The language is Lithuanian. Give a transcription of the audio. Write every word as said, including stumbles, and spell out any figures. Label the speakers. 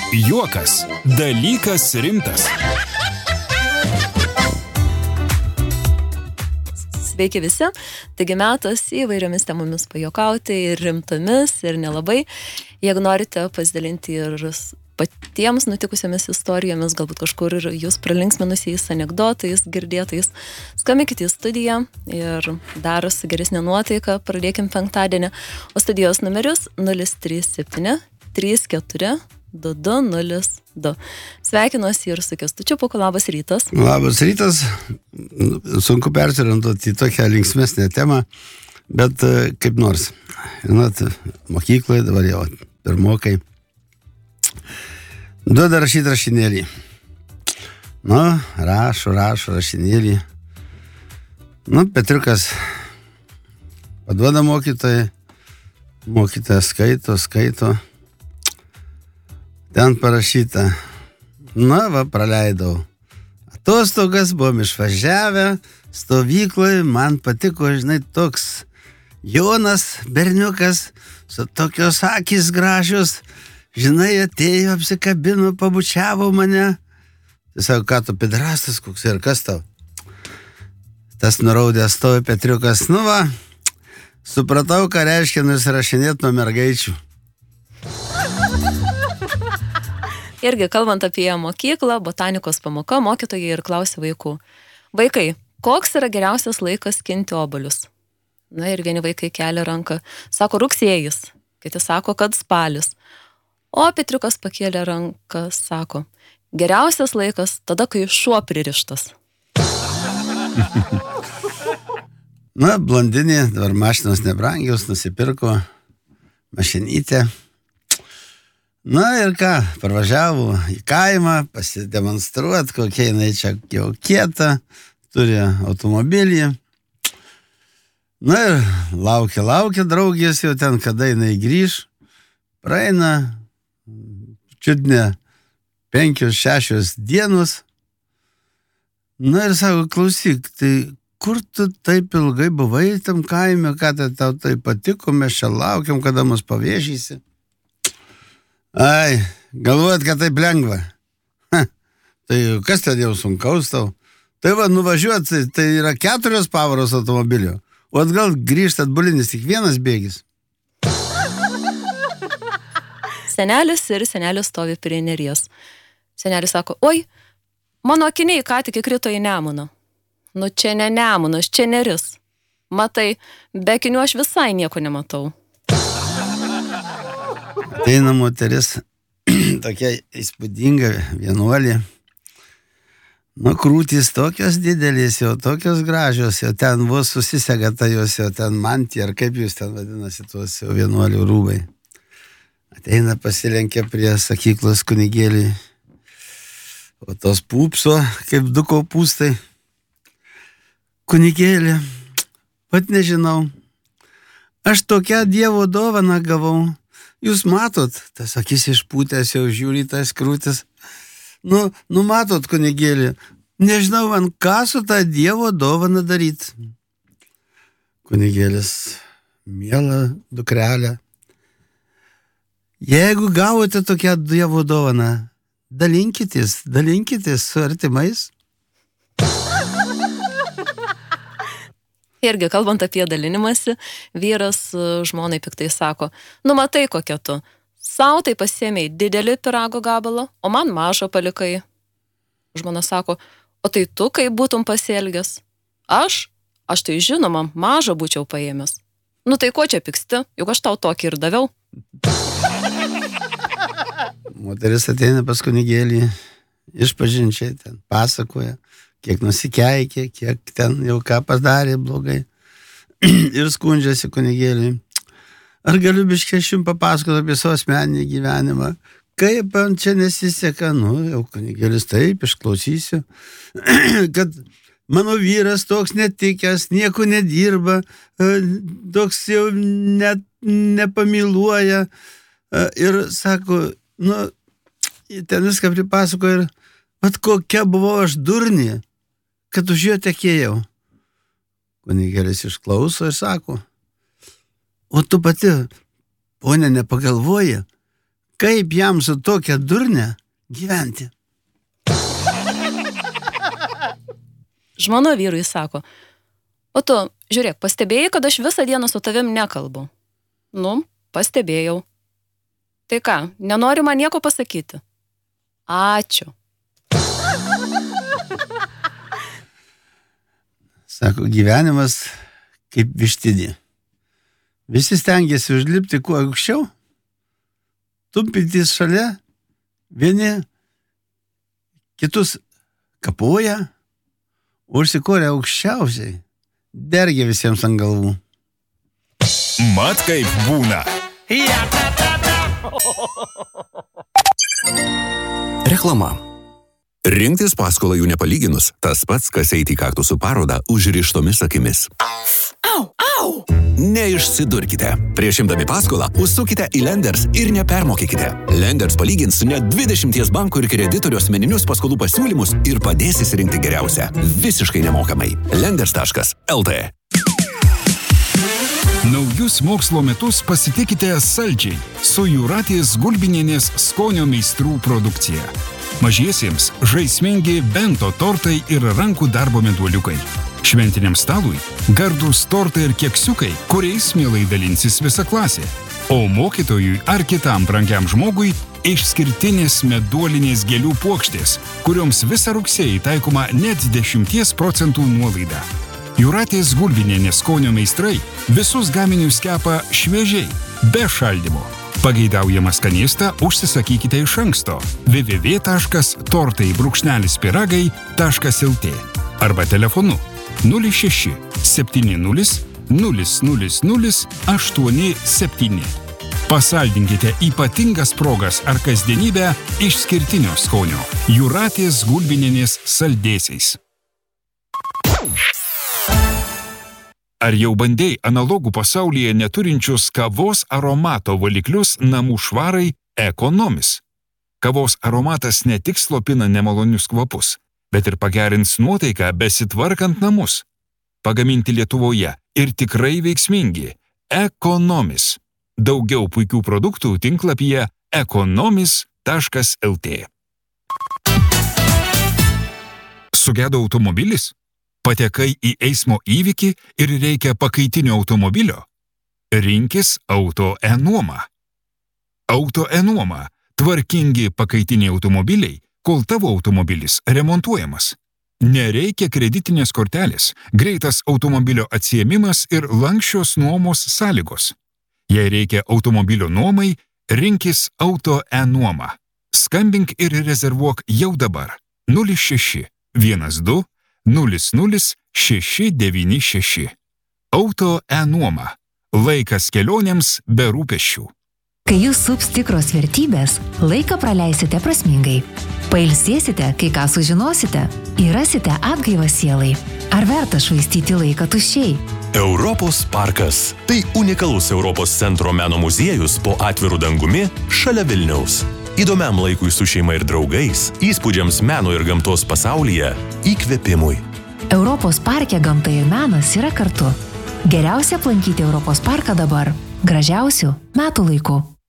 Speaker 1: Juokas. Dalykas rimtas.
Speaker 2: Sveiki visi, taigi metas įvairiomis temomis pajuokauti ir rimtomis ir nelabai. Jeigu norite pasidalinti ir patiems nutikusiamis istorijomis, galbūt kažkur ir jūs pralinksminusiais anekdotais, girdėtais, skambinkite į studiją ir dar su geresnė nuotaika pradėkim penktadienį. O studijos numerius nulis trys septyni trys keturi du du nulis du. Sveikinuosi ir su Kęstučiu Pūku. Labas rytas.
Speaker 3: Labas rytas. Sunku persiorientuoti į tokią linksmesnę temą, bet kaip nors. Žinot, mokykloje dabar jau pirmokai duoda rašyti rašinėlį. Nu, rašo, rašo rašinėlį. Nu, Petriukas paduoda mokytojai. Mokytojas skaito, skaito. Ten parašyta, na, va, praleidau atostogas, buvom išvažiavę, stovykloje, man patiko, žinai, toks Jonas, berniukas, su tokios akys gražios, žinai, atėjo, apsikabino, pabučiavo mane. Tai sako, ką tu pedrastas, koks ir kas tau? Tas nuraudęs stovi Petriukas, nu va, supratau, ką reiškia nusirašinėti nuo mergaičių.
Speaker 2: Irgi kalbant apie mokyklą, botanikos pamoka, mokytojai ir klausia vaikų. Vaikai, koks yra geriausias laikas skinti obuolius? Na ir vieni vaikai kelia ranką. Sako rugsėjis, kiti sako, kad spalis. O Petriukas pakėlė ranką, sako, geriausias laikas tada, kai šuo pririštas.
Speaker 3: Na, blondinė, dabar mašinos nebrangios, nusipirko mašinytę. Na ir ką, parvažiavo į kaimą, pasidemonstruot, kokia jinai čia jau kieta, turi automobilį. Na ir laukia, laukia draugės jau ten, kada jinai grįž. Praeina čiutne penkios, šešios dienos. Na ir sako, klausyk, tai kur tu taip ilgai buvai tam kaime, ką tai tau tai patiko, mes čia laukiam, kada mus pavėžysi. Ai, galvojat, kad taip lengva. Ha, tai kas ten jau sunkaus tau? Tai va, nuvažiuot, tai, tai yra keturios pavaros automobilio. O atgal grįžt atbulinis tik vienas bėgis.
Speaker 2: Senelis ir senelis stovi prie Neries. Senelis sako, oi, mano akiniai ką tik įkrito į Nemuną. Nu čia ne Nemunas, čia Neris. Matai, be akinių aš visai nieko nematau.
Speaker 3: Ateina moteris, tokia įspūdinga vienuolė. Nu, krūtys tokios didelės, jau tokios gražios, jau ten vos susisega ta jos, jau ten mantija, ar kaip jūs ten vadinasi, tuos jau vienuolių rūbai. Ateina, pasilenkia prie sakyklos kunigėlį, o tos pūpso, kaip du kopūstai. Kunigėlį, pat nežinau, aš tokią Dievo dovaną gavau. Jūs matot, tas akis išpūtęs jau žiūri tas krūtis. Nu, nu matot, kunigėlį, nežinau, man ką su tą Dievo dovaną daryti. Kunigėlis, miela dukrelė, jeigu gavote tokią Dievo dovaną, dalinkitės, dalinkitės su artimais.
Speaker 2: Irgi, kalbant apie dalinimąsi, vyras žmonai piktai sako, nu matai kokia tu, sau tai pasiėmei didelį pirago gabalą, o man mažą palikai. Žmona sako, o tai tu kaip būtum pasielgęs? Aš? Aš tai žinoma, mažą būčiau paėmęs. Nu tai ko čia pyksti, juk aš tau tokį ir daviau.
Speaker 3: Moteris ateina pas kunigėlį, išpažinčiai ten pasakoja, kiek nusikeikė, kiek ten jau ką padarė blogai. Ir skundžiasi kunigėliui. Ar galiu biškį aš jums papasakoti apie savo asmeninį gyvenimą? Kaip man čia nesiseka? Nu, jau kunigėlis taip, išklausysiu. Kad mano vyras toks netikęs, nieko nedirba, toks jau net nepamiluoja. Ir sako, nu, ten viską pripasako ir vat kokia buvau aš durnė, kad už jo tekėjau. Kunigėlis išklauso ir sako, o tu pati, ponė, nepagalvoji, kaip jam su tokia durne gyventi.
Speaker 2: Žmona vyrui sako, o tu, žiūrėk, pastebėjai, kad aš visą dieną su tavim nekalbu. Nu, pastebėjau. Tai ką, nenori man nieko pasakyti? Ačiū.
Speaker 3: Sako, gyvenimas kaip vištinė. Visi stengiasi užlipti kuo aukščiau, tumpintys šalia, vieni kitus kapoja, užsikorė aukščiausiai, dergia visiems ant galvų.
Speaker 1: Mat kaip būna.
Speaker 4: Reklama. Rinktis paskolą jų nepalyginus, tas pats, kas eiti į kaktusų parodą užrištomis akimis. Au, au! Neišsidurkite. Prieš imdami paskolą, užsukite į Lenders ir nepermokykite. Lenders palygins net dvidešimt bankų ir kreditorių asmeninius paskolų pasiūlymus ir padės įsirinkti geriausią. Visiškai nemokamai. lenders taškas el tė.
Speaker 1: Naujus mokslo metus pasitikite saldžiai su Jūratės Gulbinienės skonio meistrų produkcija. Mažiesiems žaismingi bento tortai ir rankų darbo meduoliukai. Šventiniam stalui gardūs tortai ir keksiukai, kuriais mielai dalinsis visa klasė. O mokytojui ar kitam brangiam žmogui išskirtinės meduolinės gėlių puokštės, kurioms visą rugsėjį taikoma net dešimties procentų nuolaida. Jūratės Gulbinienės skonio meistrai visus gaminius kepa šviežiai, be šaldymo. Pageidaujamą skanėstą užsisakykite iš anksto w w w taškas tortai brūkšnelis pyragai taškas el tė arba telefonu nulis šeši septyni nulis nulis nulis nulis aštuoni septyni. Pasaldinkite ypatingas progas ar kasdienybę išskirtinio skonio Jūratės Gulbinienės saldėsiais. Ar jau bandei analogų pasaulyje neturinčius kavos aromato valiklius namų švarai Economis? Kavos aromatas ne tik slopina nemalonius kvapus, bet ir pagerins nuotaiką besitvarkant namus. Pagaminti Lietuvoje ir tikrai veiksmingi Economis. Daugiau puikių produktų tinklapyje economis taškas el tė. Sugedo automobilis? Patekai į eismo įvykį ir reikia pakaitinio automobilio? Rinkis Auto E-nuomą. Auto E-nuoma – tvarkingi pakaitiniai automobiliai, kol tavo automobilis remontuojamas. Nereikia kreditinės kortelės, greitas automobilio atsiėmimas ir lanksčios nuomos sąlygos. Jei reikia automobilio nuomai, rinkis Auto E-nuomą. Skambink ir rezervuok jau dabar nulis šeši vienas du nulis nulis šeši devyni šeši. Auto E-nuoma. Laikas kelionėms be rūpesčių.
Speaker 5: Kai jūs sups tikros vertybės, laiką praleisite prasmingai. Pailsėsite, kai ką sužinosite, ir rasite atgaivą sielai. Ar verta švaistyti laiką tuščiai?
Speaker 6: Europos parkas. Tai unikalus Europos centro meno muziejus po atviru dangumi šalia Vilniaus. Įdomiam laikui su šeima ir draugais, įspūdžiams meno ir gamtos pasaulyje, įkvėpimui.
Speaker 5: Europos parke gamta ir menas yra kartu. Geriausia aplankyti Europos parką dabar, gražiausių metų laiku.